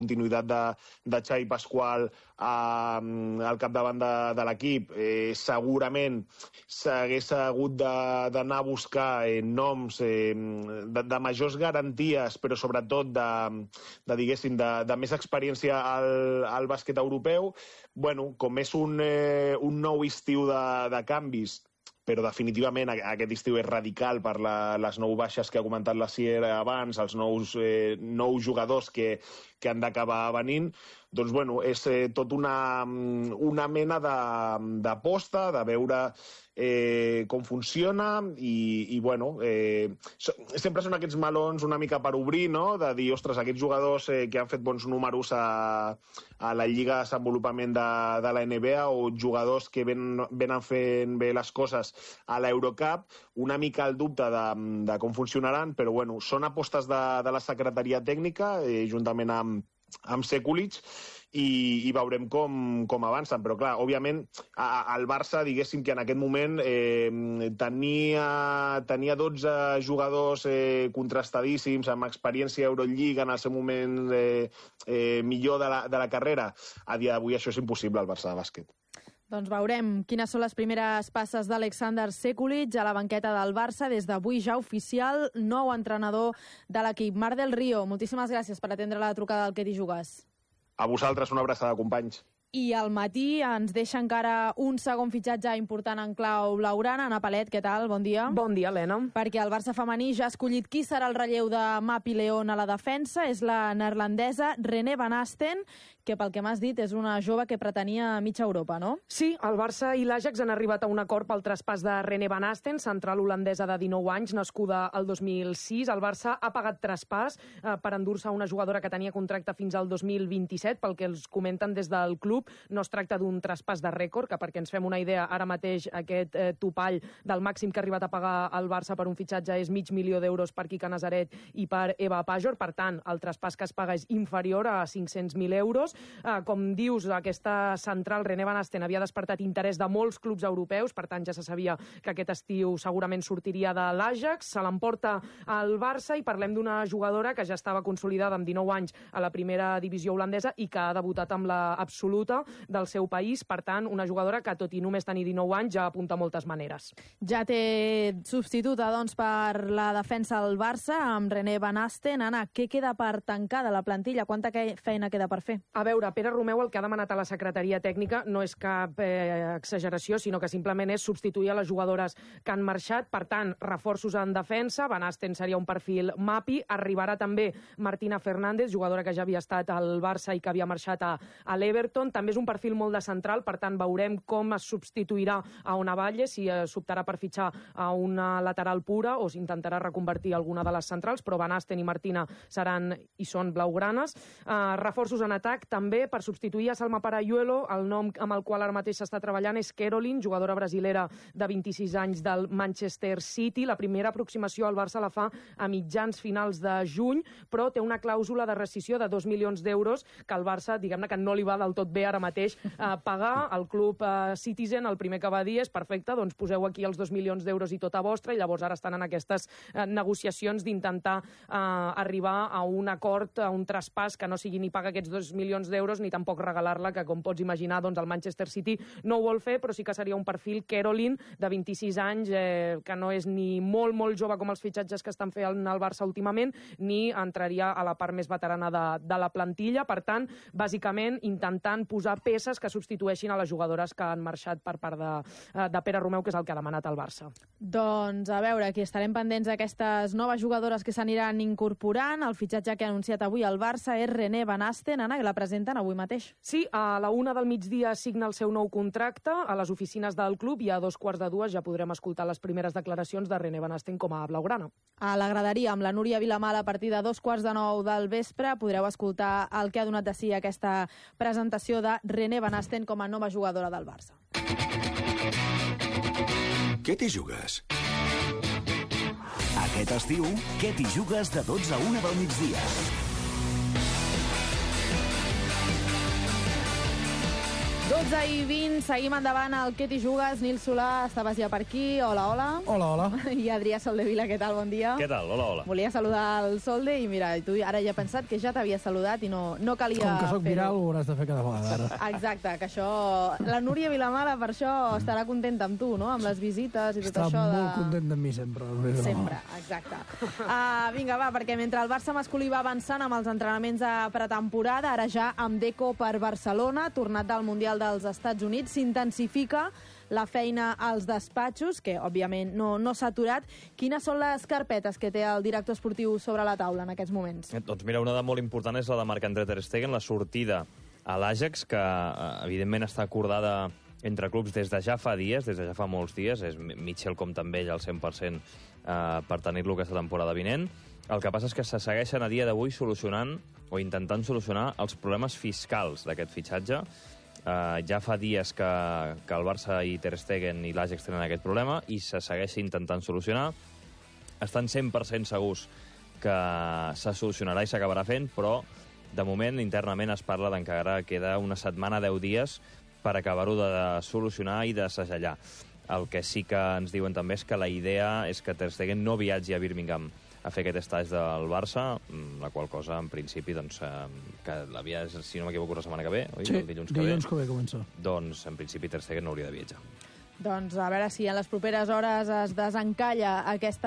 continuïtat de Xavi Pasqual al capdavant de l'equip, segurament s'hagués hagut d'anar a buscar noms de majors garanties, però sobretot diguéssim, de més experiència al bàsquet europeu. Bueno, com és un nou estiu de canvis, però definitivament aquest estiu és radical per les 9 baixes que ha comentat la Sier abans, els nous jugadors que han d'acabar venint, doncs bueno, és tot una mena d'aposta, de veure com funciona i bueno, sempre són aquests melons una mica per obrir, no?, de dir, ostres, aquests jugadors que han fet bons números a la Lliga de Desenvolupament de la NBA o jugadors que venen fent bé les coses a l'Eurocup, una mica el dubte de com funcionaran, però bueno, són apostes de la secretaria tècnica, juntament amb Sekulic, i veurem com avancen. Però clar, òbviament el Barça, diguéssim que en aquest moment tenia 12 jugadors contrastadíssims, amb experiència a Eurolliga en el seu moment millor de la carrera. A dia d'avui això és impossible al Barça de bàsquet. Doncs veurem quines són les primeres passes d'Alexander Sekulic a la banqueta del Barça. Des d'avui ja oficial, nou entrenador de l'equip. Marc del Río, moltíssimes gràcies per atendre la trucada del Que t'hi jugues. A vosaltres una abraçada, companys. I al matí ens deixa encara un segon fitxatge important en clau blaugrana. Ana Palet, què tal? Bon dia. Bon dia, Helena. Perquè el Barça femení ja ha escollit qui serà el relleu de Mapi León a la defensa. És la neerlandesa René Van Asten, que pel que m'has dit és una jove que pretenia mitja Europa, no? Sí, el Barça i l'Ajax han arribat a un acord pel traspàs de René Van Asten, central holandesa de 19 anys, nascuda el 2006. El Barça ha pagat traspàs per endur-se una jugadora que tenia contracte fins al 2027, pel que els comenten des del club. No es tracta d'un traspàs de rècord, que perquè ens fem una idea, ara mateix aquest topall del màxim que ha arribat a pagar el Barça per un fitxatge és $500.000 per Quique Nazaret i per Eva Pajor. Per tant, el traspàs que es paga és inferior a €500.000. Com dius, aquesta central, René Van Asten, havia despertat interès de molts clubs europeus, per tant ja se sabia que aquest estiu segurament sortiria de l'Ajax. Se l'emporta al Barça i parlem d'una jugadora que ja estava consolidada amb 19 anys a la primera divisió holandesa i que ha debutat amb la absoluta del seu país. Per tant, una jugadora que, tot i només tenir 19 anys, ja apunta moltes maneres. Ja té substituta, doncs, per la defensa del Barça, amb René Van Asten. Anna, què queda per tancar de la plantilla? Quanta feina queda per fer? A veure, Pere Romeu el que ha demanat a la secretaria tècnica no és cap exageració, sinó que simplement és substituir a les jugadores que han marxat. Per tant, reforços en defensa. Van Asten seria un perfil Mapi. Arribarà també Martina Fernández, jugadora que ja havia estat al Barça i que havia marxat a l'Everton. També és un perfil molt de central, per tant veurem com es substituirà a Ona Valle, si s'optarà per fitxar a una lateral pura o s'intentarà reconvertir alguna de les centrals, però Van Asten i Martina seran i són blaugranes. Reforços en atac també per substituir a Salma Parayuelo. El nom amb el qual ara mateix s'està treballant és Caroline, jugadora brasilera de 26 anys del Manchester City. La primera aproximació al Barça la fa a mitjans finals de juny, però té una clàusula de rescissió de €2 milions que el Barça, diguem-ne que no li va del tot bé ara mateix pagar. El club Citizen el primer que va dir és perfecte, doncs poseu aquí els €2 milions i tota vostra, i llavors ara estan en aquestes negociacions d'intentar arribar a un acord, a un traspàs que no sigui ni pagar aquests €2 milions ni tampoc regalar-la, que com pots imaginar doncs el Manchester City no ho vol fer, però sí que seria un perfil Caroline de 26 anys, que no és ni molt jove com els fitxatges que estan fent al Barça últimament, ni entraria a la part més veterana de la plantilla. Per tant, bàsicament intentant posar peces que substitueixin a les jugadores que han marxat per part de Pere Romeu, que és el que ha demanat el Barça. Doncs a veure, aquí estarem pendents d'aquestes noves jugadores que s'aniran incorporant. El fitxatge que ha anunciat avui el Barça és René Van Asten, Anna, que la presenten avui mateix. Sí, a la 1 del migdia signa el seu nou contracte a les oficines del club i a 2:15 ja podrem escoltar les primeres declaracions de René Van Asten com a blaugrana. A la graderia amb la Núria Vilamal a partir de 2:15 del vespre podreu escoltar el que ha donat de si aquesta presentació de René Van Asten com a nova jugadora del Barça. Què t'hi jugues? Aquest estiu, què t'hi jugues de 12 a 1 del migdia? 12:20, seguim endavant al Què t'hi jugues? Nil Solà, estaves ja per aquí. Hola, hola. Hola, hola. I Adrià Soldevila, què tal? Bon dia. Què tal? Hola, hola. Volia saludar el Solde i mira, tu ara ja he pensat que ja t'havia saludat i no calia Com que soc fer-ho. viral, ho hauràs de fer cada vegada, ara. Exacte, que això... La Núria Vilamala, per això, estarà contenta amb tu, no? Amb les visites i tot Està això de... molt content amb mi sempre. Sempre, exacte. Vinga, va, perquè mentre el Barça masculí va avançant amb els entrenaments de pretemporada, ara ja amb Deco per Barcelona, tornat del Mundial dels Estats Units, s'intensifica la feina als despatxos, que, òbviament, no s'ha aturat. Quines són les carpetes que té el director esportiu sobre la taula en aquests moments? Doncs mira, una de molt important és la de Marc-André ter Stegen, la sortida a l'Ajax, que evidentment està acordada entre clubs des de ja fa dies, des de ja fa molts dies. És Mitchell com també ell al 100% per tenir-lo aquesta temporada vinent. El que passa és que se segueixen a dia d'avui solucionant o intentant solucionar els problemes fiscals d'aquest fitxatge. Ja fa dies que el Barça i Ter Stegen i l'Ajax tenen aquest problema i se segueix intentant solucionar. Estan 100% segurs que se solucionarà i s'acabarà fent, però de moment internament es parla d'encara queda una setmana, 10 dies, per acabar-ho de solucionar i de segellar. El que sí que ens diuen també és que la idea és que Ter Stegen no viatgi a Birmingham a fer aquest estatge del Barça, la qual cosa, en principi, doncs, que l'havia, si no m'equivoco, la setmana que ve, oi? Sí, el dilluns que ve comença. Doncs, en principi, Ter Stegen no hauria de viatjar. Doncs a veure si en les properes hores es desencalla aquest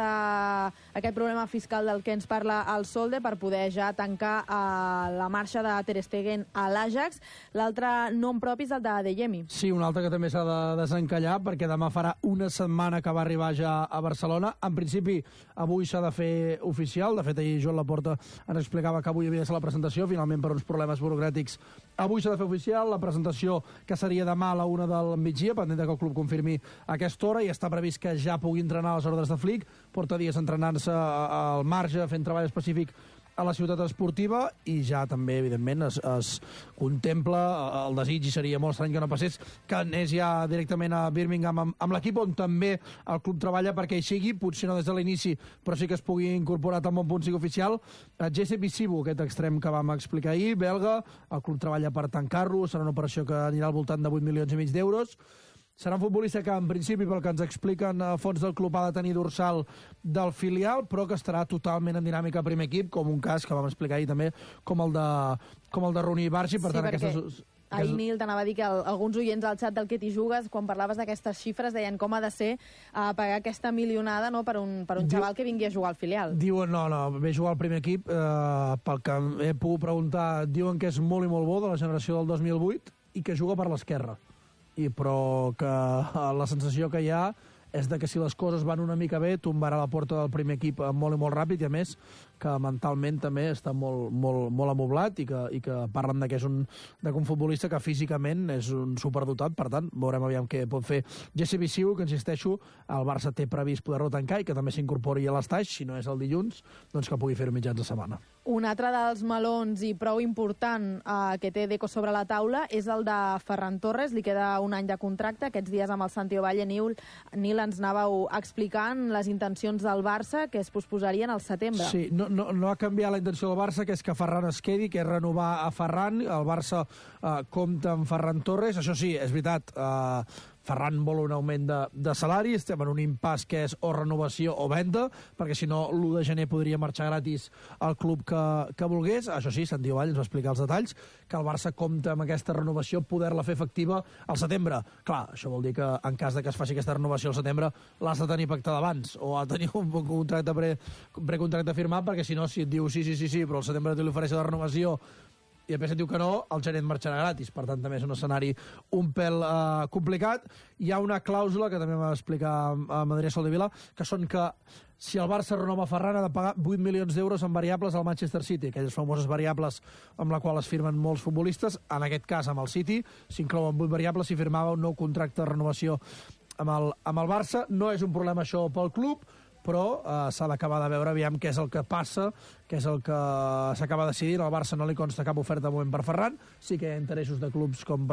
problema fiscal del que ens parla el Solde per poder ja tancar la marxa de Ter Stegen a l'Ajax. L'altre nom propi és el d'Adeyemi. Sí, un altre que també s'ha de desencallar perquè demà farà una setmana que va arribar ja a Barcelona. En principi, avui s'ha de fer oficial. De fet, ahir Joan Laporta ens explicava que avui havia de ser la presentació. Finalment, per uns problemes burocràtics, avui s'ha de fer oficial. La presentació que seria demà a la 1 del migdia, pendent que el club confirmi a aquesta hora, i està previst que ja pugui entrenar a les ordres de Flick. Porta dies entrenant-se al marge, fent treball específic a la ciutat esportiva, i ja també, evidentment, es contempla el desig, i seria molt estrany que no passés, que anés ja directament a Birmingham amb l'equip, on també el club treballa perquè hi sigui, potser no des de l'inici, però sí que es pugui incorporar tan bon punt sigui oficial. Jesse Bissibu, aquest extrem que vam explicar ahir, belga, el club treballa per tancar-lo, serà una operació que anirà al voltant de 8,5 milions d'euros. Serà un futbolista que, en principi, pel que ens expliquen a fons del club, ha de tenir dorsal del filial, però que estarà totalment en dinàmica a primer equip, com un cas que vam explicar ahir també, com el de Rooney Barsi. Per tant, aquestes... Ahir, Nil, t'anava a dir que alguns oients al xat del Què t'hi jugues, quan parlaves d'aquestes xifres, deien com ha de ser pagar aquesta milionada, no, per un xaval que vingui a jugar al filial. Diuen, no, ve a jugar al primer equip, pel que he pogut preguntar, diuen que és molt i molt bo, de la generació del 2008, i que juga per l'esquerra. Però que la sensació que hi ha és de que si les coses van una mica bé, tombarà la porta del primer equip molt i molt ràpid, i a més que mentalment també està molt amoblat, i que parlen de que és un futbolista que físicament és un superdotat. Per tant, veurem aviam què pot fer Jesse Bissiu, que, insisteixo, el Barça té previst poder-lo tancar i que també s'incorpori a l'estaix, si no és el dilluns, doncs que pugui fer-ho mitjans de setmana. Un altre dels melons i prou important que té Deco sobre la taula és el de Ferran Torres. Li queda un any de contracte. Aquests dies amb el Santi Ovalle, Nil, ens anàveu explicant les intencions del Barça, que es posposarien al setembre. Sí, no ha canviat la intenció del Barça, que és que Ferran es quedi, que és renovar a Ferran. El Barça compta amb Ferran Torres. Això sí, és veritat, Ferran vol un augment de salari, estem en un impàs que és o renovació o venda, perquè si no l'1 de gener podria marxar gratis al club que volgués. Això sí, Santi Ovalle ens va explicar els detalls, que el Barça compta amb aquesta renovació poder-la fer efectiva al setembre. Clar, això vol dir que en cas de que es faci aquesta renovació al setembre l'has de tenir pactada abans, o ha de tenir un contracte precontracte firmat, perquè si no, si et diu sí, però al setembre te li ofereix la renovació i després et diu que no, el gerent marxarà gratis. Per tant, també és un escenari un pèl complicat. Hi ha una clàusula, que també va explicar a Adrià Soldevila, que són que si el Barça renova Ferran ha de pagar 8 milions d'euros en variables al Manchester City, aquelles famoses variables amb la qual es firmen molts futbolistes. En aquest cas, amb el City, s'inclouen 8 variables si firmava un nou contracte de renovació amb el Barça. No és un problema això pel club, però s'ha d'acabar de veure aviam què és el que passa, què és el que s'acaba decidint. Al Barça no li consta cap oferta de moment per Ferran, sí que hi ha interessos de clubs com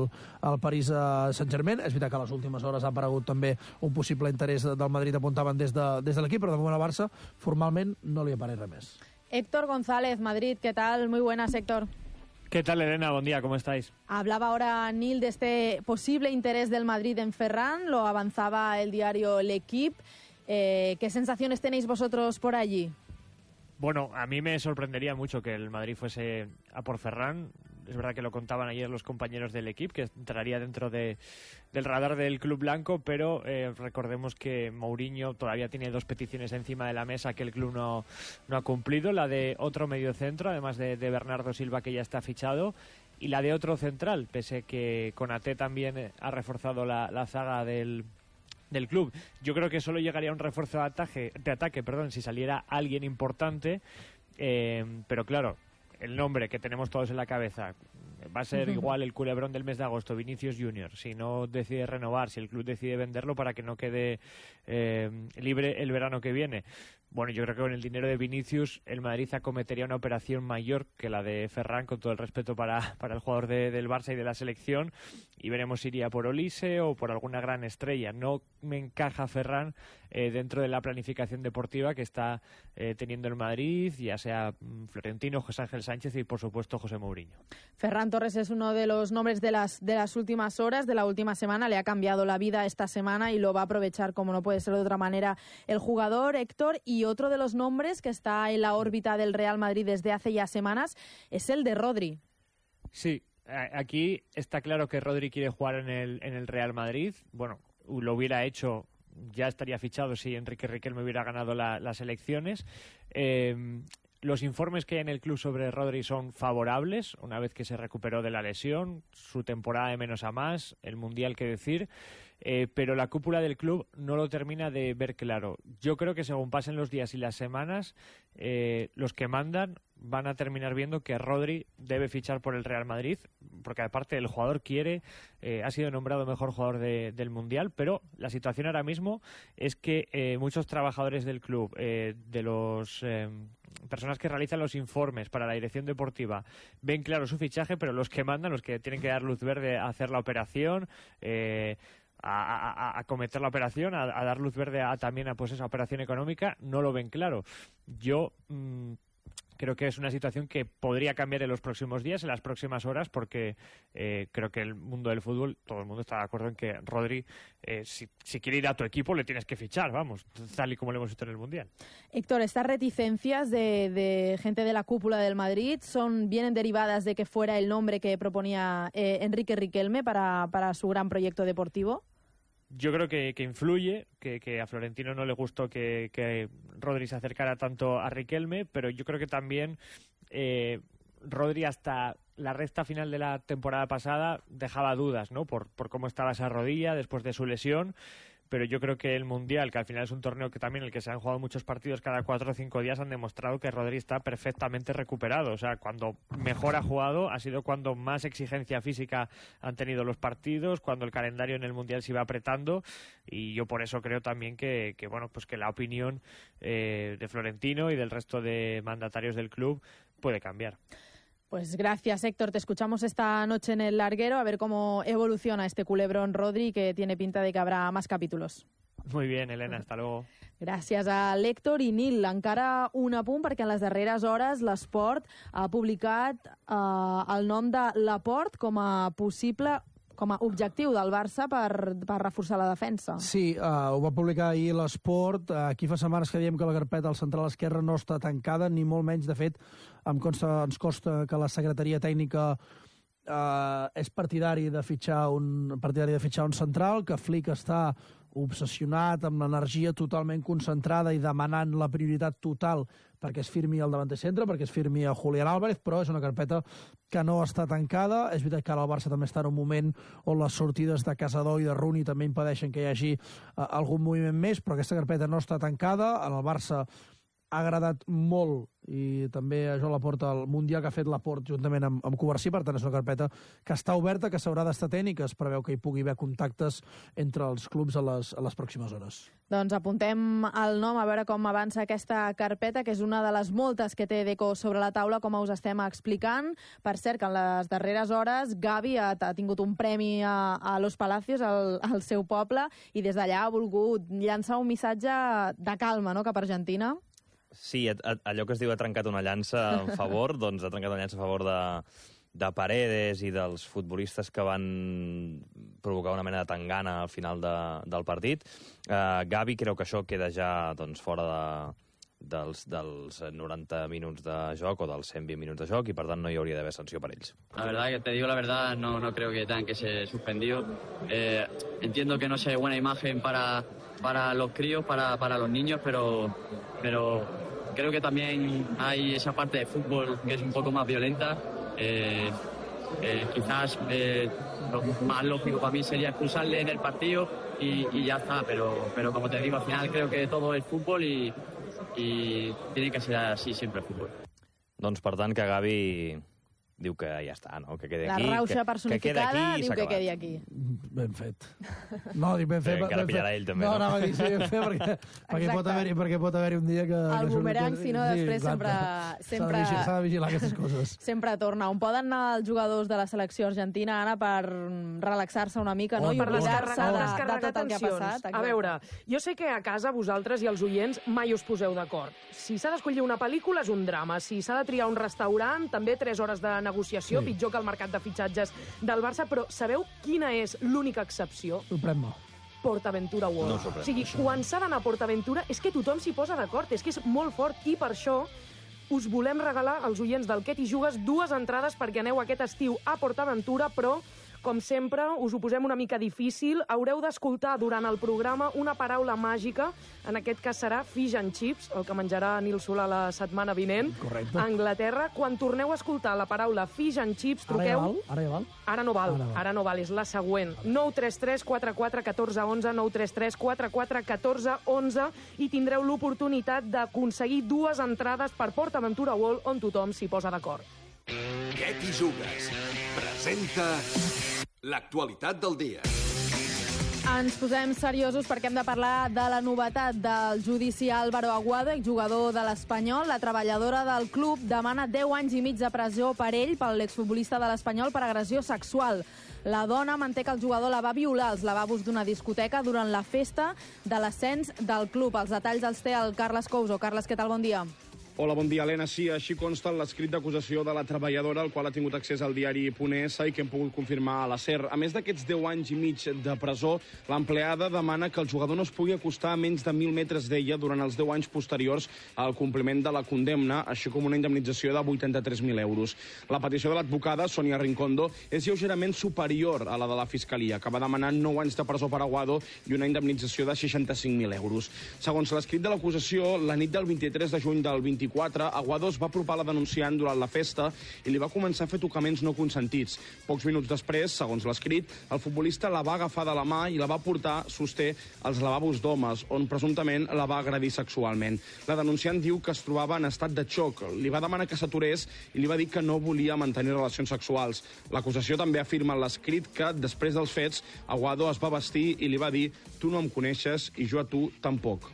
el Paris Saint-Germain. És veritat que a les últimes hores ha aparegut també un possible interès del Madrid, apuntaven des de l'equip, però de moment al Barça formalment no li apareix res més. Héctor González, Madrid, ¿qué tal? Muy buenas, Héctor. ¿Qué tal, Elena? Buen día, ¿cómo estáis? Hablaba ahora Nil de este posible interés del Madrid en Ferran, lo avanzaba el diario L'Equipe. ¿Qué sensaciones tenéis vosotros por allí? Bueno, a mí me sorprendería mucho que el Madrid fuese a por Ferran. Es verdad que lo contaban ayer los compañeros del equipo, que entraría dentro del radar del club blanco, pero recordemos que Mourinho todavía tiene 2 peticiones encima de la mesa que el club no ha cumplido, la de otro mediocentro, además de Bernardo Silva, que ya está fichado, y la de otro central, pese que Konaté también ha reforzado la zaga del club. Yo creo que solo llegaría un refuerzo de ataque, si saliera alguien importante, pero claro, el nombre que tenemos todos en la cabeza va a ser igual el culebrón del mes de agosto, Vinicius Junior, si no decide renovar, si el club decide venderlo para que no quede libre el verano que viene. Bueno, yo creo que con el dinero de Vinicius el Madrid acometería una operación mayor que la de Ferran, con todo el respeto para el jugador del Barça y de la selección, y veremos si iría por Olise o por alguna gran estrella. No me encaja Ferran dentro de la planificación deportiva que está teniendo el Madrid, ya sea Florentino, José Ángel Sánchez y por supuesto José Mourinho. Ferran Torres es uno de los nombres de las últimas horas, de la última semana. Le ha cambiado la vida esta semana y lo va a aprovechar, como no puede ser de otra manera, el jugador, Héctor. Y otro de los nombres que está en la órbita del Real Madrid desde hace ya semanas es el de Rodri. Sí, aquí está claro que Rodri quiere jugar en el Real Madrid. Bueno, lo hubiera hecho, ya estaría fichado si Enrique Riquelme hubiera ganado las elecciones. Los informes que hay en el club sobre Rodri son favorables, una vez que se recuperó de la lesión, su temporada de menos a más, el Mundial, que decir, pero la cúpula del club no lo termina de ver claro. Yo creo que según pasen los días y las semanas, los que mandan van a terminar viendo que Rodri debe fichar por el Real Madrid, porque aparte el jugador quiere, ha sido nombrado mejor jugador del Mundial, pero la situación ahora mismo es que muchos trabajadores del club, de los personas que realizan los informes para la dirección deportiva, ven claro su fichaje, pero los que mandan, los que tienen que dar luz verde a hacer la operación, a cometer la operación, a dar luz verde también a pues esa operación económica, no lo ven claro. Yo creo que es una situación que podría cambiar en los próximos días, en las próximas horas, porque creo que el mundo del fútbol, todo el mundo está de acuerdo en que Rodri, si quiere ir a tu equipo, le tienes que fichar, vamos, tal y como lo hemos visto en el Mundial. Héctor, estas reticencias de gente de la cúpula del Madrid vienen derivadas de que fuera el nombre que proponía Enrique Riquelme para su gran proyecto deportivo. Yo creo que influye, que a Florentino no le gustó que Rodri se acercara tanto a Riquelme, pero yo creo que también Rodri hasta la recta final de la temporada pasada dejaba dudas, ¿no? Por cómo estaba esa rodilla después de su lesión. Pero yo creo que el Mundial, que al final es un torneo que también en el que se han jugado muchos partidos cada 4 o 5 días, han demostrado que Rodri está perfectamente recuperado. O sea, cuando mejor ha jugado ha sido cuando más exigencia física han tenido los partidos, cuando el calendario en el Mundial se iba apretando, y yo por eso creo también que la opinión de Florentino y del resto de mandatarios del club puede cambiar. Pues gracias, Héctor. Te escuchamos esta noche en el larguero a ver cómo evoluciona este culebrón Rodri, que tiene pinta de que habrá más capítulos. Muy bien, Elena, hasta luego. Gràcies a l'Héctor i Nil. Encara un apunt, perquè en les darreres hores l'Esport ha publicat el nom de Laporte com a objectiu del Barça per reforçar la defensa. Sí, ho va publicar ahir l'Esport. Aquí fa setmanes que diem que la carpeta al central esquerre no està tancada, ni molt menys. De fet, ens costa que la secretaria tècnica és partidari de fitxar un central, que Flick està obsessionat amb l'energia totalment concentrada i demanant la prioritat total perquè es firmi el davanter centre, perquè es firmi a Julián Álvarez, però és una carpeta que no està tancada. És veritat que ara el Barça també està en un moment on les sortides de Casador i de Rooney també impedeixen que hi hagi algun moviment més, però aquesta carpeta no està tancada. En el Barça ha agradat molt, i també això la porta el Mundial que ha fet Laporte juntament amb Covarsí. Per tant, és una carpeta que està oberta, que s'haurà d'estar atent i que es preveu que hi pugui haver contactes entre els clubs a les pròximes hores. Doncs apuntem el nom a veure com avança aquesta carpeta, que és una de les moltes que té Deco sobre la taula, com us estem explicant. Per cert, que en les darreres hores Gavi ha tingut un premi a Los Palacios, al seu poble, i des d'allà ha volgut llançar un missatge de calma, no?, cap a Argentina. Sí, allò que es diu ha trencat una llança a favor, doncs ha trencat una llança a favor de Paredes i dels futbolistes que van provocar una mena de tangana al final del partit. Gavi creu que això queda ja fora dels 90 minuts de joc o dels 120 minuts de joc i, per tant, no hi hauria d'haver sanció per ells. La verdad, que te digo la verdad, no creo que tengan que ser suspendidos. Entiendo que no sea buena imagen para los críos, para los niños, pero creo que también hay esa parte de fútbol que es un poco más violenta. Quizás lo más lógico para mí sería expulsarle en el partido y ya está, pero como te digo, al final creo que todo es fútbol y tiene que ser así siempre el fútbol. Doncs, per tant, que Gavi diu que ja està, no? Que quedi aquí. La rauxa personificada diu que quedi aquí. Ben fet. No, dic ben fet. Encara pillarà ell, també, no? no? Anava a dir, sí, ben fet, perquè pot haver-hi un dia que... El bumerang, si no, després sempre... S'ha de vigilar aquestes coses. Sempre torna. On poden anar els jugadors de la selecció argentina, Anna, per relaxar-se una mica, no? I oblidar-se de tot el que ha passat. A veure, jo sé que a casa vosaltres i els oients mai us poseu d'acord. Si s'ha d'escollir una pel·lícula és un drama. Si s'ha de triar un restaurant, també 3 hores de negociació, pitjor que el mercat de fitxatges del Barça, però sabeu quina és l'única excepció? Sorprèn-me. PortAventura World. No sorprèn. O sigui, quan s'ha d'anar a PortAventura és que tothom s'hi posa d'acord, és que és molt fort, i per això us volem regalar als oients del Què t'hi jugues 2 entrades perquè aneu aquest estiu a PortAventura, però com sempre, us ho posem una mica difícil. Haureu d'escoltar durant el programa una paraula màgica, en aquest cas serà fish and chips, el que menjarà Nil Solà la setmana vinent. Correcte. A Anglaterra. Quan torneu a escoltar la paraula fish and chips, truqueu... Ara ja val? Ara no val, és la següent. 933 44 14 11, 933 44 14 11, i tindreu l'oportunitat d'aconseguir 2 entrades per PortAventura World, on tothom s'hi posa d'acord. Què t'hi jugues? Presenta l'actualitat del dia. Ens posem seriosos perquè hem de parlar de la novetat del judici a Álvaro Aguado, exjugador de l'Espanyol. La treballadora del club demana 10 anys i mig de presó per ell, per l'exfutbolista de l'Espanyol, per agressió sexual. La dona manté que el jugador la va violar als lavabos d'una discoteca durant la festa de l'ascens del club. Els detalls els té el Carles Couso. Carles, què tal? Bon dia. Hola, bon dia, Helena. Sí, així consta l'escrit d'acusació de la treballadora, al qual ha tingut accés al diari Ponesa i que hem pogut confirmar a la SER. A més d'aquests 10 anys i mig de presó, l'empleada demana que el jugador no es pugui acostar a menys de 1.000 metres d'ella durant els 10 anys posteriors al compliment de la condemna, així com una indemnització de 83.000 euros. La petició de l'advocada, Sonia Rincondo, és lleugerament superior a la de la Fiscalia, que va demanar 9 anys de presó per Aguado i una indemnització de 65.000 euros. Segons l'escrit de l'acusació, la nit del 23 de juny del 24, Aguado es va apropar a la denunciant durant la festa i li va començar a fer tocaments no consentits. Pocs minuts després, segons l'escrit, el futbolista la va agafar de la mà i la va portar, sosté, als lavabos d'homes, on presumptament la va agredir sexualment. La denunciant diu que es trobava en estat de xoc. Li va demanar que s'aturés i li va dir que no volia mantenir relacions sexuals. L'acusació també afirma en l'escrit que, després dels fets, Aguado es va vestir i li va dir «Tu no em coneixes i jo a tu tampoc».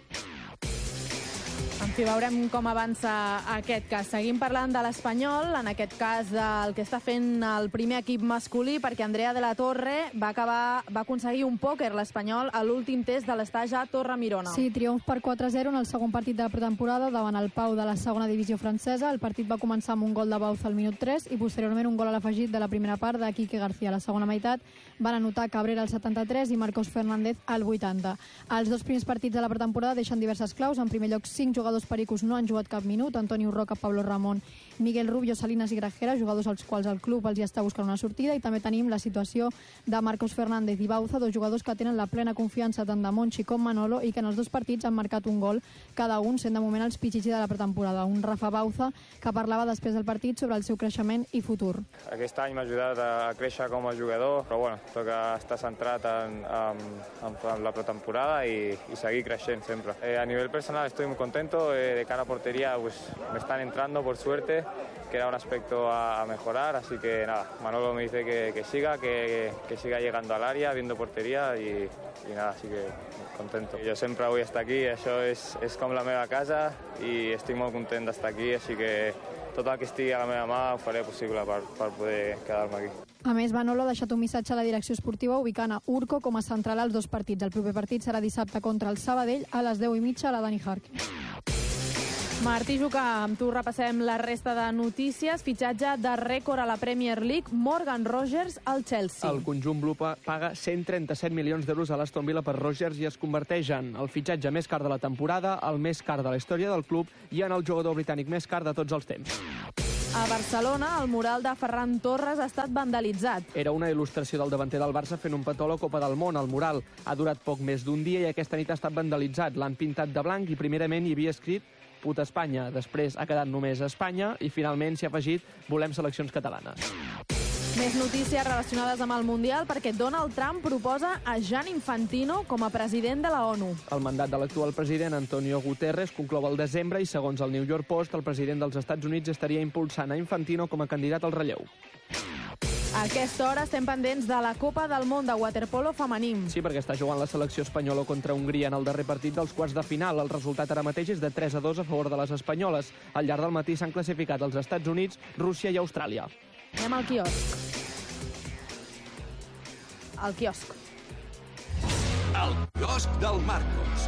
En fi, veurem com avança aquest cas. Seguim parlant de l'Espanyol, en aquest cas del que està fent el primer equip masculí, perquè Andrea de la Torre va aconseguir un pòquer, l'Espanyol, a l'últim test de l'estaja a Torre-Mirona. Sí, triomf per 4-0 en el segon partit de la pretemporada davant el Pau de la segona divisió francesa. El partit va començar amb un gol de Bauza al minut 3 i posteriorment un gol a l'afegit de la primera part de Quique García. A la segona meitat van anotar Cabrera al 73 i Marcos Fernández al 80. Els 2 primers partits de la pretemporada deixen diverses claus. En primer lloc, 5 jugadors pericos no han jugat cap minut: Antonio Roca, Pablo Ramón, Miguel Rubio, Salinas i Grajera, jugadors als quals el club els hi està buscant una sortida. I també tenim la situació de Marcos Fernández i Bauza, 2 jugadors que tenen la plena confiança tant de Monchi com Manolo i que en els 2 partits han marcat un gol cada un, sent de moment els pitxitxi de la pretemporada. Un Rafa Bauza que parlava després del partit sobre el seu creixement i futur. Aquest any m'ha ajudat a créixer com a jugador, però bueno, toca estar centrat en la pretemporada y seguir creciendo siempre. A nivel personal estoy muy contento, de cara a portería pues me están entrando por suerte, que era un aspecto a mejorar, así que nada, Manolo me dice que siga llegando al área, viendo portería y nada, así que contento. Jo sempre vull estar aquí, això és com la meva casa i estic molt content d'estar aquí, així que tot el que estigui a la meva mà ho faré possible per poder quedar-me aquí. A més, Manolo ha deixat un missatge a la direcció esportiva ubicant a Urco com a central als 2 partits. El proper partit serà dissabte contra el Sabadell a les 10:30 a la Dani Hark. Martí Jucà, amb tu repassem la resta de notícies. Fitxatge de rècord a la Premier League, Morgan Rogers al Chelsea. El conjunt blu paga 137 milions d'euros a l'Aston Villa per Rogers i es converteix en el fitxatge més car de la temporada, el més car de la història del club i en el jugador britànic més car de tots els temps. A Barcelona, el mural de Ferran Torres ha estat vandalitzat. Era una il·lustració del davanter del Barça fent un petó a la Copa del Món. El mural ha durat poc més d'un dia i aquesta nit ha estat vandalitzat. L'han pintat de blanc i primerament hi havia escrit Puta Espanya. Després ha quedat només Espanya i finalment s'hi ha afegit Volem seleccions catalanes. Més notícies relacionades amb el Mundial perquè Donald Trump proposa a Gianni Infantino com a president de la ONU. El mandat de l'actual president Antonio Guterres conclou al desembre i, segons el New York Post, el president dels Estats Units estaria impulsant a Infantino com a candidat al relleu. A aquesta hora estem pendents de la Copa del Món de waterpolo femení. Sí, perquè està jugant la selecció espanyola contra Hongria en el darrer partit dels quarts de final. El resultat ara mateix és de 3-2 a favor de les espanyoles. Al llarg del matí s'han classificat els Estats Units, Rússia i Austràlia. Anem al quiosc. Al quiosc. El quiosc del Marcos.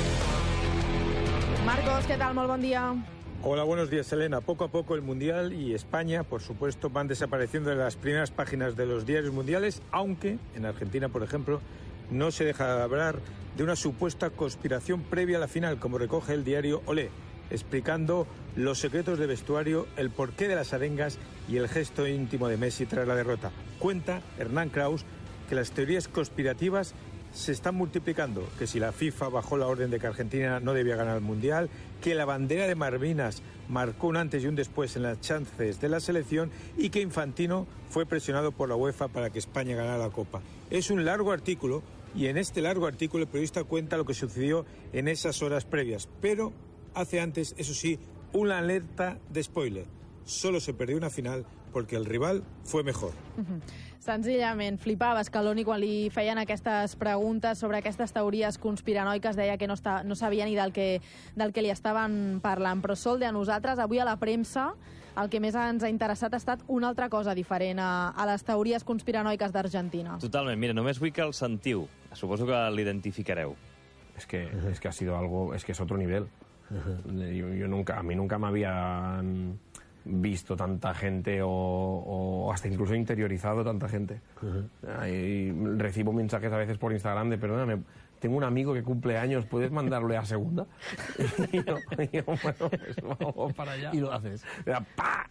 Marcos, ¿qué tal? Molt bon dia. Hola, buenos días, Elena. Poco a poco el Mundial y España, por supuesto, van desapareciendo de las primeras páginas de los diarios mundiales, aunque en Argentina, por ejemplo, no se deja de hablar de una supuesta conspiración previa a la final, como recoge el diario Olé, explicando los secretos de vestuario, el porqué de las arengas y el gesto íntimo de Messi tras la derrota. Cuenta Hernán Kraus que las teorías conspirativas se están multiplicando, que si la FIFA bajó la orden de que Argentina no debía ganar el Mundial, que la bandera de Malvinas marcó un antes y un después en las chances de la selección y que Infantino fue presionado por la UEFA para que España ganara la Copa. Es un largo artículo y en este largo artículo el periodista cuenta lo que sucedió en esas horas previas, pero hace antes, eso sí, una alerta de spoiler. Solo se perdió una final porque el rival fue mejor. Senzillament, flipava Scaloni quan li feien aquestes preguntes sobre aquestes teories conspiranoiques, deia que no sabia ni del que li estaven parlant. Però sol de a nosaltres, avui a la premsa, el que més ens ha interessat ha estat una altra cosa diferent a les teories conspiranoiques d'Argentina. Totalment, mira, només vull que el sentiu. Suposo que l'identificareu. Es que ha sido algo, es que es otro nivel. A mí nunca me habían visto tanta gente o hasta incluso interiorizado tanta gente. Recibo mensajes a veces por Instagram de perdóname, tengo un amigo que cumple años, ¿puedes mandarle a segunda? Y yo bueno, pues vamos para allá. Y lo haces. ¡Pah!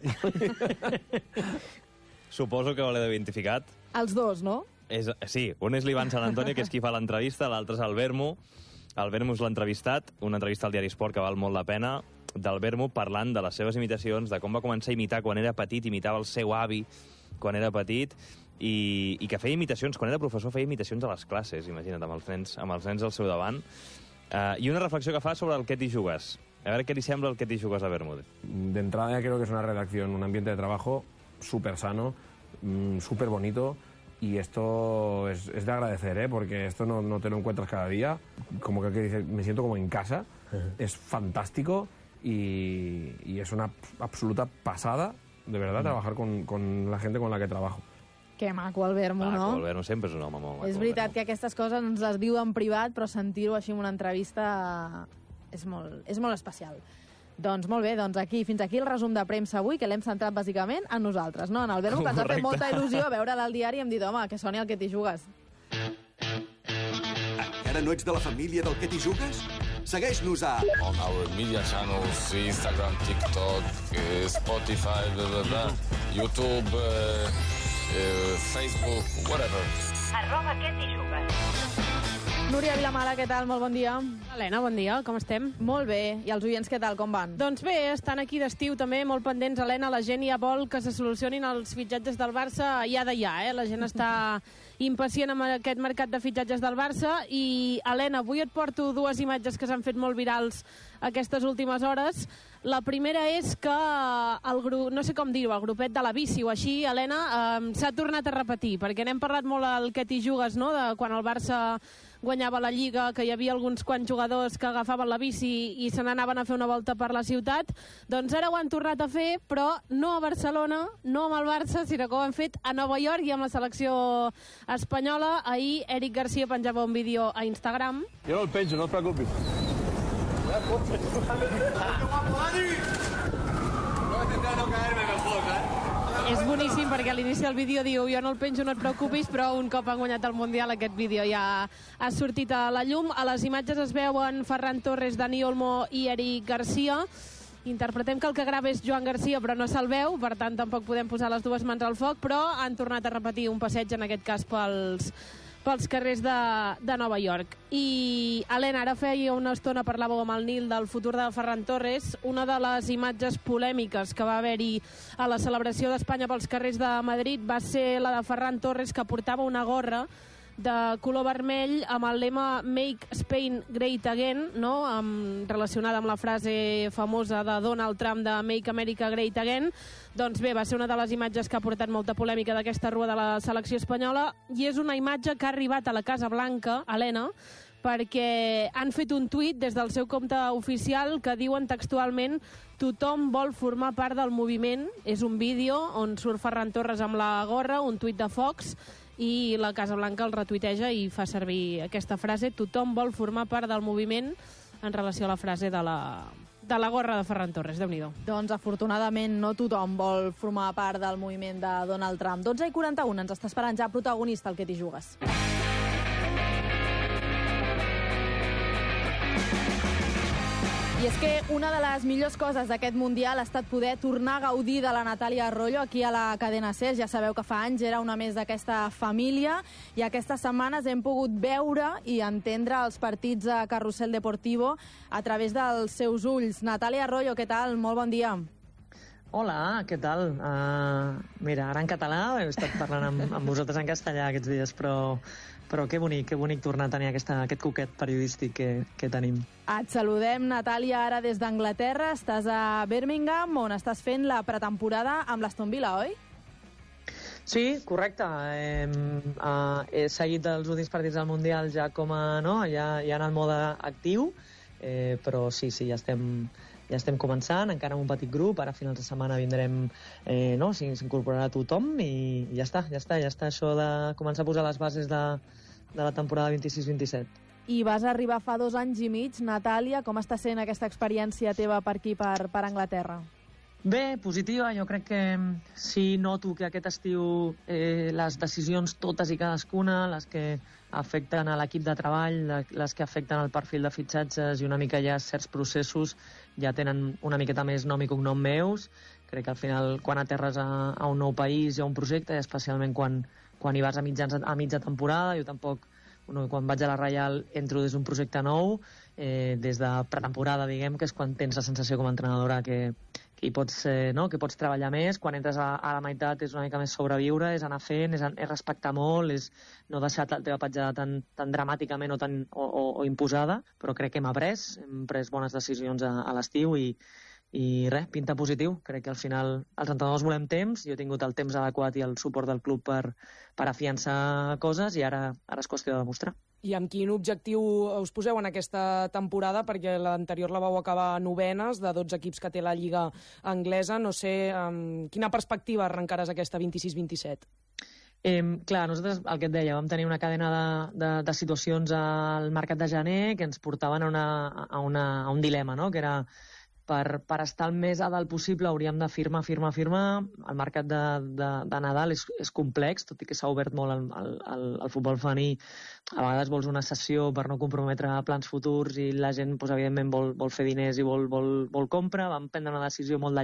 Suposo que l'he identificat. Els dos, no? Sí, un és l'Ivan Sant Antonio, que és qui fa l'entrevista, l'altre és el Vermo. El Vermo és l'entrevistat, una entrevista al Diari Esport que val molt la pena, del Vermo parlant de les seves imitacions, de com va començar a imitar quan era petit, imitava el seu avi quan era petit, i que feia imitacions, quan era professor feia imitacions a les classes, imagina't, amb els nens al seu davant. I una reflexió que fa sobre el què t'hi jugues. A veure què li sembla el què t'hi jugues a Bermúdez. De entrada ya creo que es una redacción, un ambiente de trabajo súper sano, súper bonito, y esto es de agradecer, porque esto no te lo encuentras cada día. Como que dices, me siento como en casa, es fantástico y es una absoluta pasada, de verdad, trabajar con la gente con la que trabajo. Que maco el Vermo, no? Maco, el Vermo sempre és un home molt maco. És veritat que aquestes coses ens les diu en privat, però sentir-ho així en una entrevista és molt especial. Doncs molt bé, aquí, fins aquí el resum de premsa avui, que l'hem centrat bàsicament en nosaltres, no? En el Vermo, que ens ha fet molta il·lusió veure'l al diari i hem dit, home, que soni el que t'hi jugues. Encara no ets de la família del que t'hi jugues? Segueix-nos a... On our media channels, Instagram, TikTok, Spotify, YouTube, Facebook, whatever. @que t'hi jugues. Núria Vilamala, què tal? Molt bon dia. Helena, bon dia, com estem? Molt bé. I els oients, què tal? Com van? Doncs bé, estan aquí d'estiu també, molt pendents, Helena. La gent ja vol que se solucionin els fitxatges del Barça ja de ja, La gent està impacient amb aquest mercat de fitxatges del Barça. I, Helena, avui et porto dues imatges que s'han fet molt virals aquestes últimes hores. La primera és que el grup, no sé com dir-ho, el grupet de la bici o així, Helena, s'ha tornat a repetir, perquè n'hem parlat molt al que t'hi jugues, no?, de quan el Barça guanyava la Lliga, que hi havia alguns quants jugadors que agafaven la bici i se n'anaven a fer una volta per la ciutat. Doncs ara ho han tornat a fer, però no a Barcelona, no amb el Barça, sinó que ho han fet a Nova York i amb la selecció espanyola. Ahir Eric Garcia penjava un vídeo a Instagram. Jo no el penjo, no et preocupis. És boníssim perquè a l'inici del vídeo diu jo no el penjo, no et preocupis, però un cop han guanyat el Mundial aquest vídeo ja ha sortit a la llum. A les imatges es veuen Ferran Torres, Dani Olmo i Eric Garcia. Interpretem que el que grava és Joan Garcia, però no se'l veu, per tant tampoc podem posar les dues mans al foc, però han tornat a repetir un passeig, en aquest cas pels carrers de Nova York. I, Helena, ara feia una estona parlàveu amb el Nil del futur de Ferran Torres. Una de les imatges polèmiques que va haver-hi a la celebració d'Espanya pels carrers de Madrid va ser la de Ferran Torres, que portava una gorra de color vermell amb el lema Make Spain Great Again, no? Relacionada amb la frase famosa de Donald Trump de Make America Great Again. Doncs bé, va ser una de les imatges que ha portat molta polèmica d'aquesta rua de la selecció espanyola, i és una imatge que ha arribat a la Casa Blanca, Helena, perquè han fet un tuit des del seu compte oficial que diuen textualment tothom vol formar part del moviment. És un vídeo on surt Ferran Torres amb la gorra, un tuit de Fox, i la Casa Blanca el retuiteja i fa servir aquesta frase, tothom vol formar part del moviment, en relació a la frase de la gorra de Ferran Torres. Déu-n'hi-do. Doncs afortunadament no tothom vol formar part del moviment de Donald Trump. 12:41, ens està esperant ja protagonista el Que t'hi jugues. I és que una de les millors coses d'aquest Mundial ha estat poder tornar a gaudir de la Natàlia Arroyo aquí a la cadena SER. Ja sabeu que fa anys era una més d'aquesta família i aquestes setmanes hem pogut veure i entendre els partits a Carrusel Deportivo a través dels seus ulls. Natàlia Arroyo, què tal? Molt bon dia. Hola, què tal? Mira, ara en català, he estat parlant amb vosaltres en castellà aquests dies, però que bonic tornar a tenir aquest coquet periodístic que tenim. Et saludem, Natàlia, ara des d'Anglaterra. Estàs a Birmingham, on estàs fent la pretemporada amb l'Aston Villa, oi? Sí, correcte. He seguit els últims partits del Mundial ja en el mode actiu, però sí, ja estem començant, encara amb un petit grup. Ara a finals de setmana vindrem, s'incorporarà tothom i ja està això de començar a posar les bases de la temporada 26-27. I vas arribar fa 2 anys i mig, Natàlia. Com està sent aquesta experiència teva per aquí, per Anglaterra? Bé, positiva. Jo crec que sí noto que aquest estiu les decisions totes i cadascuna, les que afecten a l'equip de treball, les que afecten el perfil de fitxatges i una mica ja certs processos, ja tenen una miqueta més nom i cognom meus. Crec que al final, quan aterres a un nou país i a un projecte, especialment quan hi vas a mitja temporada, jo tampoc, quan vaig a la Reial entro des d'un projecte nou, des de pretemporada, diguem, que és quan tens la sensació com a entrenadora que hi pots treballar més. Quan entres a la meitat és una mica més sobreviure, és anar fent, és respectar molt, és no deixar la teva petjada tan dramàticament o imposada, però crec que hem pres bones decisions a l'estiu i res, pinta positiu. Crec que al final els entrenadors volem temps, jo he tingut el temps adequat i el suport del club per afiançar coses i ara és qüestió de demostrar. I amb quin objectiu us poseu en aquesta temporada? Perquè l'anterior la vau acabar novenes de 12 equips que té la Lliga anglesa. No sé, quina perspectiva arrencaràs aquesta 26-27? Clar, nosaltres, el que et deia, vam tenir una cadena de situacions al mercat de gener que ens portaven a un dilema, no? Que era per estar el més a dalt possible hauríem de firmar. El mercat de Nadal és complex, tot i que s'ha obert molt al futbol femení. A vegades vols una sessió per no comprometre plans futurs i la gent, evidentment, vol fer diners i vol compra. Vam prendre una decisió molt de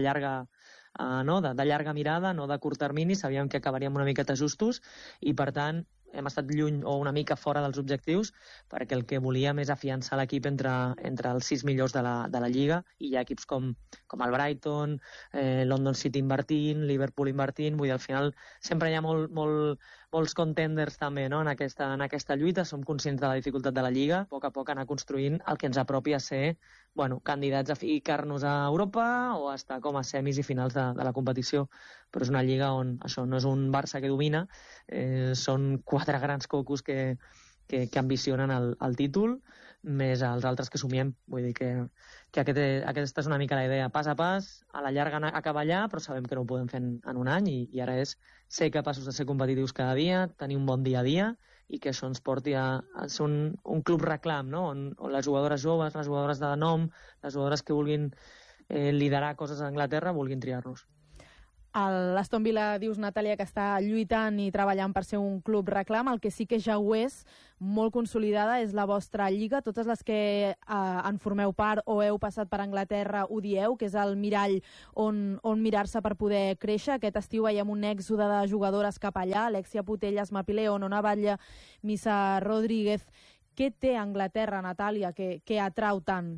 llarga mirada, no de curt termini. Sabíem que acabaríem una miqueta justos i, per tant, hem estat lluny o una mica fora dels objectius perquè el que volíem és afiançar l'equip entre els 6 millors de la Lliga, i hi ha equips com el Brighton, London City invertint, Liverpool invertint. Vull dir, al final sempre hi ha molts contenders també, no? en aquesta lluita. Som conscients de la dificultat de la Lliga, a poc anar construint el que ens apropi a ser candidats a ficar-nos a Europa o a estar com a semis i finals de la competició. Però és una Lliga on això no és un Barça que domina, són 4 grans cocos que ambicionen el títol, més els altres que somiem. Vull dir que aquesta és una mica la idea. Pas a pas, a la llarga acabar allà, però sabem que no ho podem fer en un any, i ara és ser capaços de ser competitius cada dia, tenir un bon dia a dia i que això ens porti a ser un club reclam, no? on les jugadores joves, les jugadores de nom, les jugadores que vulguin liderar coses a Anglaterra vulguin triar-nos. L'Aston Villa, dius, Natàlia, que està lluitant i treballant per ser un club reclam. El que sí que ja ho és, molt consolidada, és la vostra lliga. Totes les que en formeu part o heu passat per Anglaterra ho dieu, que és el mirall on mirar-se per poder créixer. Aquest estiu veiem un èxode de jugadores cap allà, Alexia Putellas, Mapi León, Ona Batlle, Missa Rodríguez. Què té Anglaterra, Natàlia, que atrau tant?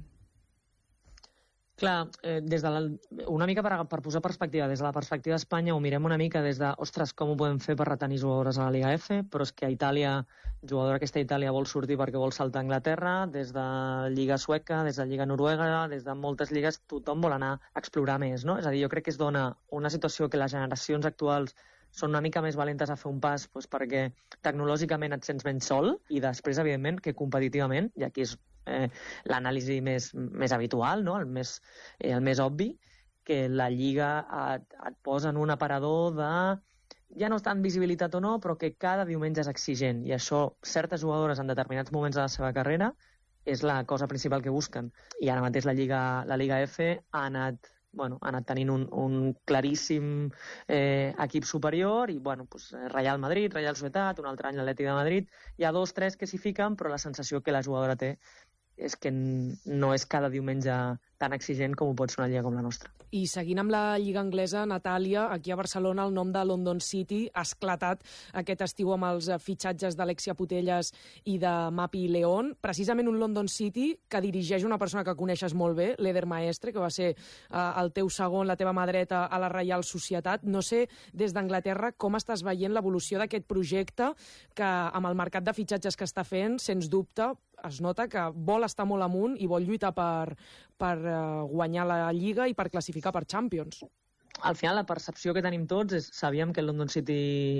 Clar, una mica per posar perspectiva, des de la perspectiva d'Espanya ho mirem una mica des de, ostres, com ho podem fer per retenir jugadores a la Liga F, però és que a Itàlia, jugadora aquesta a Itàlia vol sortir perquè vol saltar a Anglaterra, des de Lliga Sueca, des de Lliga Noruega, des de moltes lligues, tothom vol anar a explorar més, no? És a dir, jo crec que es dona una situació que les generacions actuals són una mica més valentes a fer un pas perquè tecnològicament et sents menys sol i després, evidentment, que competitivament, i aquí és l'anàlisi més habitual, no? el més obvi, que la Lliga et posa en un aparador de ja no tant visibilitat o no, però que cada diumenge és exigent, i això certes jugadores en determinats moments de la seva carrera és la cosa principal que busquen. I ara mateix la Liga F ha anat tenint un claríssim equip superior i, Real Madrid, Real Societat, un altre any l'Atlètic de Madrid, hi ha 2 o 3 que s'hi fiquen, però la sensació que la jugadora té és que no és cada diumenge tan exigent com ho pot ser una lliga com la nostra. I seguint amb la lliga anglesa, Natàlia, aquí a Barcelona el nom de London City ha esclatat aquest estiu amb els fitxatges d'Alexia Putellas i de Mapi León. Precisament un London City que dirigeix una persona que coneixes molt bé, l'Eder Maestre, que va ser el teu segon, la teva mà dreta a la Reial Societat. No sé, des d'Anglaterra, com estàs veient l'evolució d'aquest projecte que amb el mercat de fitxatges que està fent, sens dubte, es nota que vol estar molt amunt i vol lluitar per guanyar la Lliga i per classificar per Champions. Al final, la percepció que tenim tots és sabíem que el London City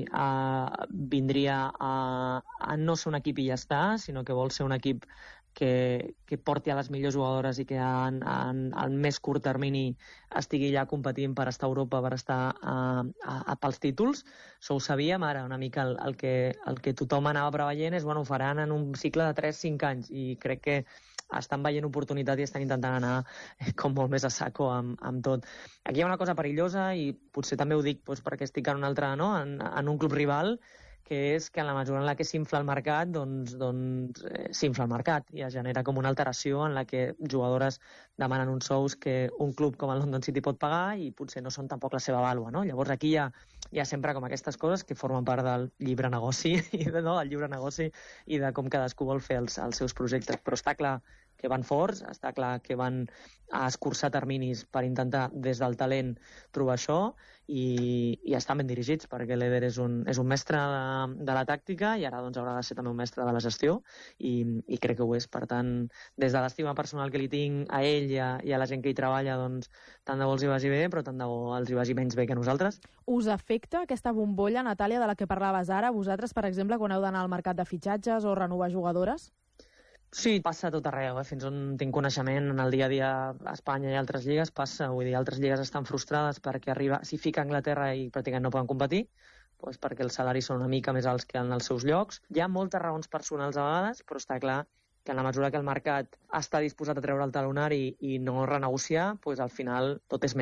vindria a no ser un equip i ja està, sinó que vol ser un equip que porti a les millors jugadores i que al més curt termini estigui ja competint per estar a Europa, per estar pels títols. Això ho sabíem. Ara una mica el que tothom anava preveient és ho faran en un cicle de 3-5 anys i crec que estan veient oportunitat i estan intentant anar com molt més a saco amb tot. Aquí hi ha una cosa perillosa i potser també ho dic perquè estic en un altre, no? En un club rival, que és que en la mesura en la que s'infla el mercat, doncs s'infla el mercat i es genera com una alteració en la que jugadores demanen uns sous que un club com el London City pot pagar i potser no són tampoc la seva vàlua, no? Llavors aquí hi ha sempre com aquestes coses que formen part del llibre negoci, del llibre negoci i de com cadascú vol fer els seus projectes. Però està clar que van forts, està clar que van a escurçar terminis per intentar des del talent trobar això i estan ben dirigits perquè l'Eder és un mestre de la tàctica i ara haurà de ser també un mestre de la gestió i crec que ho és. Per tant, des de l'estima personal que li tinc a ell i a la gent que hi treballa, doncs tant de bo els hi vagi bé, però tant de bo els hi vagi menys bé que a nosaltres. Us afecta aquesta bombolla, Natàlia, de la que parlaves ara, vosaltres, per exemple, quan heu d'anar al mercat de fitxatges o renovar jugadores? Sí, passa a tot arreu, fins on tinc coneixement en el dia a dia a Espanya i altres lligues passa, vull dir, altres lligues estan frustrades perquè s'hi fica a Anglaterra i pràcticament no poden competir, doncs perquè els salaris són una mica més alts que en els seus llocs. Hi ha moltes raons personals a vegades, però està clar que en la mesura que el mercat està disposat a treure el talonari i no renegociar, doncs al final tot és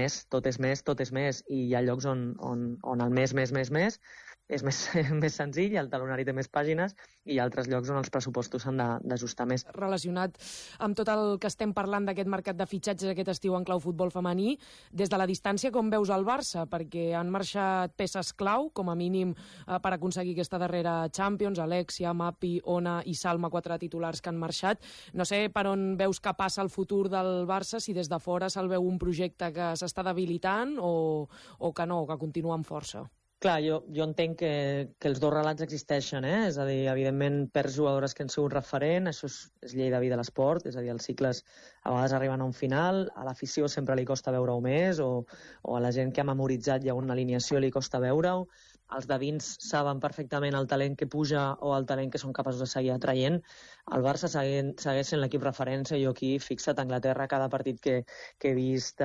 més, i hi ha llocs on el més és més senzill, el talonari té més pàgines i hi ha altres llocs on els pressupostos s'han d'ajustar més. Relacionat amb tot el que estem parlant d'aquest mercat de fitxatges aquest estiu en clau futbol femení, des de la distància com veus el Barça? Perquè han marxat peces clau, com a mínim per aconseguir aquesta darrera Champions, Alexia, Mapi, Ona i Salma, 4 titulars que han marxat. No sé per on veus que passa el futur del Barça, si des de fora se'l veu un projecte que s'està debilitant o que no, que continua amb força. Clar, jo entenc que els dos relats existeixen, és a dir, evidentment perds jugadores que han sigut referent, això és llei de vida de l'esport, és a dir, els cicles a vegades arriben a un final, a l'afició sempre li costa veure-ho més, o a la gent que ha memoritzat ja una alineació li costa veure-ho, els de dins saben perfectament el talent que puja o el talent que són capaços de seguir atraient. El Barça segueix sent l'equip referència. Jo aquí, fixa't, a Anglaterra, cada partit que he vist,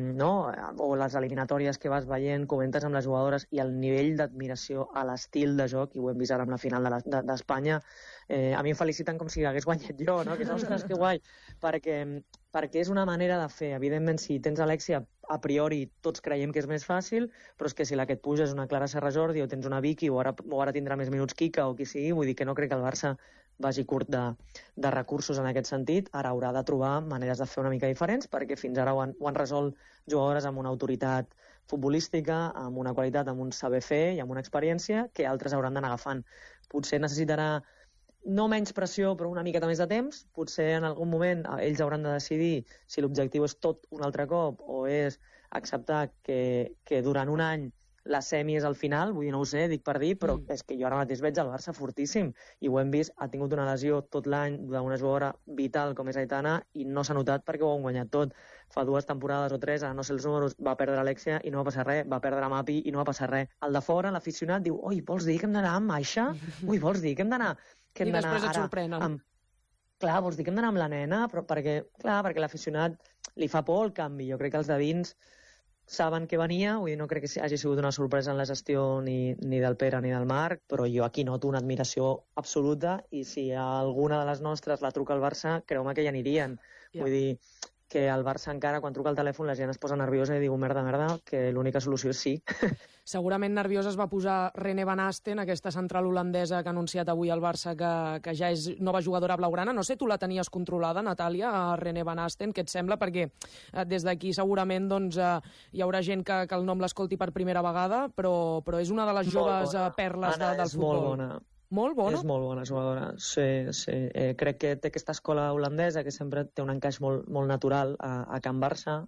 o les eliminatòries que vas veient, comentes amb les jugadores i el nivell d'admiració a l'estil de joc, i ho hem vist ara amb la final d'Espanya, a mi em feliciten com si hagués guanyat jo, no? Que és, ostres, que guai, perquè és una manera de fer. Evidentment, si tens Alexia, a priori tots creiem que és més fàcil, però és que si la que et puja és una Clara Serra Jordi o tens una Vicky o ara tindrà més minuts Kika o qui sigui, vull dir que no crec que el Barça vagi curt de recursos en aquest sentit. Ara haurà de trobar maneres de fer una mica diferents, perquè fins ara ho han resolt jugadores amb una autoritat futbolística, amb una qualitat, amb un saber fer i amb una experiència que altres hauran d'anar agafant. Potser necessitarà no menys pressió, però una miqueta més de temps. Potser en algun moment ells hauran de decidir si l'objectiu és tot un altre cop o és acceptar que durant un any la semi és al final, vull dir, no ho sé, dic per dir, però és que jo ara mateix veig el Barça fortíssim i ho hem vist, ha tingut una lesió tot l'any d'una jugadora vital com és Aitana i no s'ha notat perquè ho han guanyat tot. Fa 2 temporades o 3, ara no sé els números, va perdre Alexia i no va passar res, va perdre Mapi i no va passar res. El de fora, l'aficionat, diu, oi, vols dir que hem d'anar amb Aixa? Ui, vols dir que hem d'anar... I després et sorprenen. Clar, vols dir que hem d'anar amb la nena? Però perquè l'aficionat li fa por el canvi. Jo crec que els de dins saben que venia, vull dir, no crec que hagi sigut una sorpresa en la gestió ni del Pere ni del Marc, però jo aquí noto una admiració absoluta i si alguna de les nostres la truca al Barça, creu-me que hi anirien. Vull dir que al Barça encara, quan truca el telèfon, la gent es posa nerviosa i diu, merda, que l'única solució és sí. Segurament nerviosa es va posar René Van Asten, aquesta central holandesa que ha anunciat avui el Barça que ja és nova jugadora blaugrana. No sé, tu la tenies controlada, Natàlia, a René Van Asten, què et sembla? Perquè des d'aquí segurament hi haurà gent que el nom l'escolti per primera vegada, però és una de les joves perles del futbol. És molt bona. Molt bona? És molt bona jugadora, sí. Crec que té aquesta escola holandesa que sempre té un encaix molt natural a Can Barça.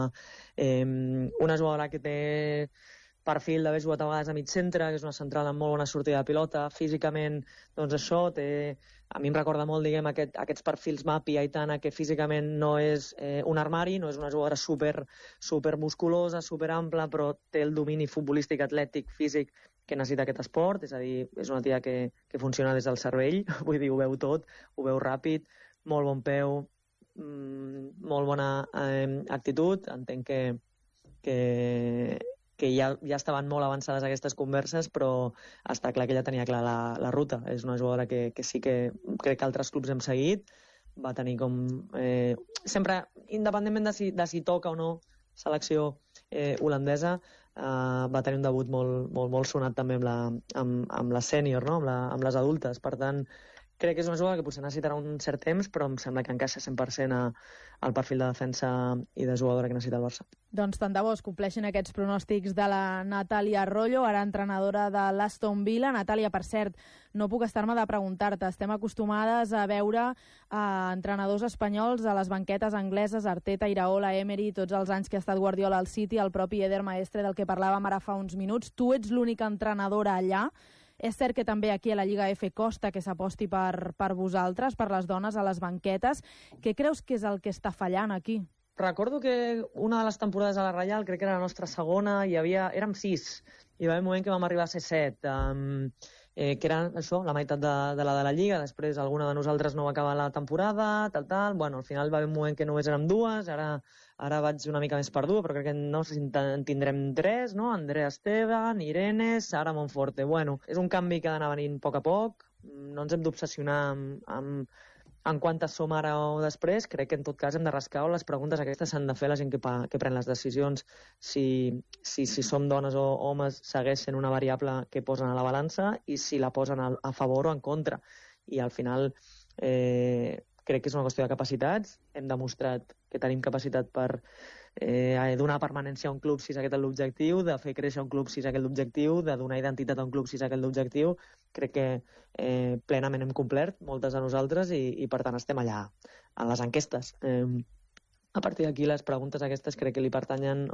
Una jugadora que té perfil d'haver jugat a vegades a mig centre, que és una central amb molt bona sortida de pilota. Físicament, doncs això, a mi em recorda molt, diguem, aquests perfils Mapi, Aitana, que físicament no és un armari, no és una jugadora super musculosa, super ampla, però té el domini futbolístic, atlètic, físic que necessita aquest esport, és a dir, és una tia que funciona des del cervell, vull dir, ho veu tot, ho veu ràpid, molt bon peu, molt bona actitud. Entenc que ja estaven molt avançades aquestes converses, però està clar que ella tenia clar la ruta. És una jugadora que sí que crec que altres clubs hem seguit. Va tenir com... sempre, independentment de si toca o no selecció holandesa, va tenir un debut molt sonat també amb la sènior, no? amb les adultes. Per tant, crec que és una jugada que potser necessitarà un cert temps, però em sembla que encaixa 100% al perfil de defensa i de jugadora que necessita el Barça. Doncs tant de bo es compleixin aquests pronòstics de la Natàlia Arroyo, ara entrenadora de l'Aston Villa. Natàlia, per cert, no puc estar-me de preguntar-te. Estem acostumades a veure entrenadors espanyols a les banquetes angleses, Arteta, Iraola, Emery, tots els anys que ha estat Guardiola al City, el propi Eder Maestre, del que parlàvem ara fa uns minuts. Tu ets l'única entrenadora allà. És cert que també aquí a la Lliga F costa que s'aposti per vosaltres, per les dones a les banquetes. Què creus que és el que està fallant aquí? Recordo que una de les temporades a la Reial, crec que era la nostra segona, érem 6, i va haver un moment que vam arribar a ser 7, que era això, la meitat de la Lliga. Després alguna de nosaltres no va acabar la temporada, tal. Bueno, al final va haver un moment que només érem 2, ara vaig una mica més perdua, però crec que no sé si en tindrem 3, no? Andrea Esteban, Irene, Sara Monforte. Bueno, és un canvi que ha d'anar venint a poc. No ens hem d'obsessionar en quantes som ara o després. Crec que en tot cas hem de rascar, o les preguntes aquestes s'han de fer la gent que pren les decisions. Si som dones o homes segueix sent una variable que posen a la balança i si la posen a favor o en contra. I al final crec que és una qüestió de capacitats. Hem demostrat que tenim capacitat per donar permanència a un club si és aquest l'objectiu, de fer créixer un club si és aquest l'objectiu, de donar identitat a un club si és aquest l'objectiu. Crec que plenament hem complert, moltes de nosaltres, i per tant estem allà, en les enquestes. A partir d'aquí les preguntes aquestes crec que li pertanyen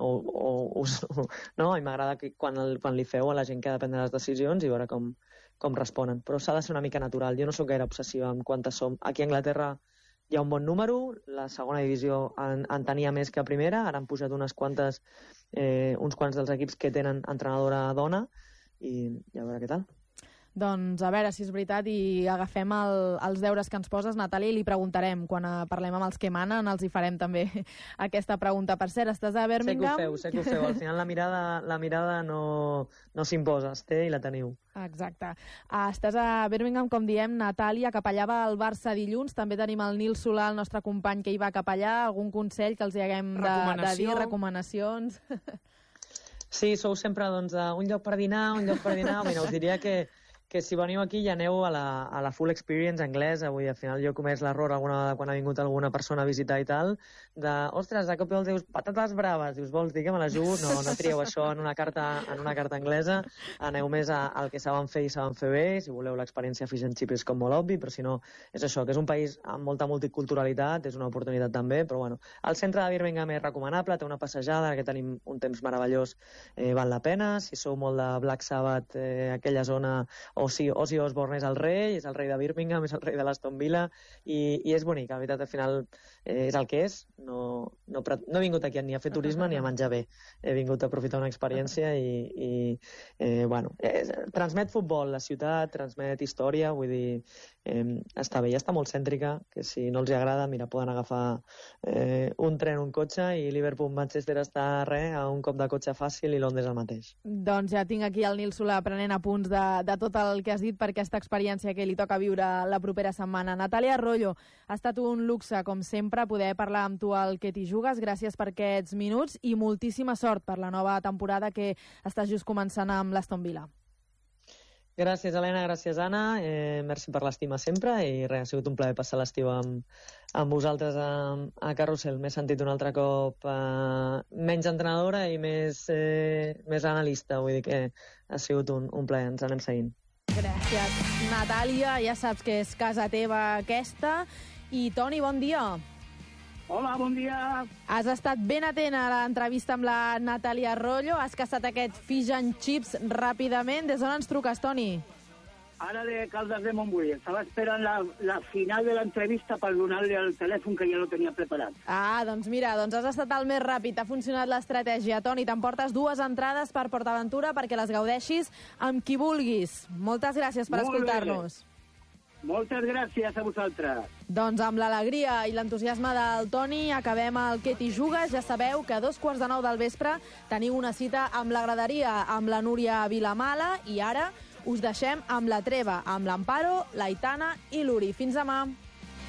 no? I m'agrada que quan li feu a la gent que ha de prendre les decisions i veure com responen. Però s'ha de ser una mica natural. Jo no sóc gaire obsessiva amb quantes som. Aquí a Anglaterra hi ha un bon número, la segona divisió en tenia més que a primera, ara han pujat uns quants dels equips que tenen entrenadora dona, a veure què tal. Doncs a veure si és veritat i agafem els deures que ens poses, Natàlia, i li preguntarem. Quan parlem amb els que manen els hi farem també aquesta pregunta. Per cert, estàs a Birmingham? Sé que ho feu. Al final la mirada no s'imposa, es té i la teniu. Exacte. Estàs a Birmingham, com diem, Natàlia, cap allà va el Barça dilluns. També tenim el Nil Solà, el nostre company, que hi va cap allà. Algun consell que els hi haguem de dir? Recomanacions? Sí, sou sempre un lloc per dinar. Mira, us diria que si veniu aquí ja aneu a la full experience anglesa. Vull dir, al final jo he comès l'error quan ha vingut alguna persona a visitar i tal, ostres, de cop i volta dius, patates braves, dius, vols dir que me les jugo? No trieu això en una carta anglesa, aneu més al que saben fer i saben fer bé. Si voleu l'experiència fish and chips és com molt obvi, però si no, és això, que és un país amb molta multiculturalitat, és una oportunitat també, però bueno, el centre de Birmingham és recomanable, té una passejada, que tenim un temps meravellós, val la pena. Si sou molt de Black Sabbath, aquella zona, o si Ozzy Osbourne és el rei de Birmingham, és el rei de l'Aston Villa, i és bonic, la veritat, al final és el que és. No he vingut aquí ni a fer turisme ni a menjar bé, he vingut a aprofitar una experiència i bueno, transmet futbol la ciutat, transmet història, vull dir, està bé, ja està molt cèntrica, que si no els agrada, mira, poden agafar un tren, un cotxe, i Liverpool-Manchester està a un cop de cotxe fàcil, i Londres el mateix. Doncs ja tinc aquí el Nil Solà prenent apunts de tot el que has dit per aquesta experiència que li toca viure la propera setmana. Natàlia Arroyo, ha estat un luxe, com sempre, poder parlar amb tu al Que t'hi jugues. Gràcies per aquests minuts i moltíssima sort per la nova temporada que està just començant amb l'Aston Villa. Gràcies, Helena, gràcies, Anna. Merci per l'estima sempre i res, ha sigut un plaer passar l'estiu amb vosaltres a Carrusel. M'he sentit un altre cop menys entrenadora i més analista, vull dir que ha sigut un plaer, ens anem seguint. Gràcies, Natàlia, ja saps que és casa teva aquesta. I Toni, bon dia. Hola, bon dia. Has estat ben atent a l'entrevista amb la Natàlia Arroyo, has caçat aquest fish and chips ràpidament. Des d'on ens truques, Toni? Ara de Caldes de Montbui. Estava esperant la final de l'entrevista per donar-li el telèfon, que ja lo tenia preparat. Doncs mira, has estat el més ràpid, ha funcionat l'estratègia. Toni, t'emportes 2 entrades per PortAventura perquè les gaudeixis amb qui vulguis. Moltes gràcies per escoltar-nos. Moltes gràcies a vosaltres. Doncs amb l'alegria i l'entusiasme del Toni acabem el Que t'hi jugues. Ja sabeu que a 2:15 del vespre teniu una cita amb la graderia amb la Núria Vilamala, i ara us deixem amb la treva, amb l'Amparo, l'Aitana i l'Uri. Fins demà.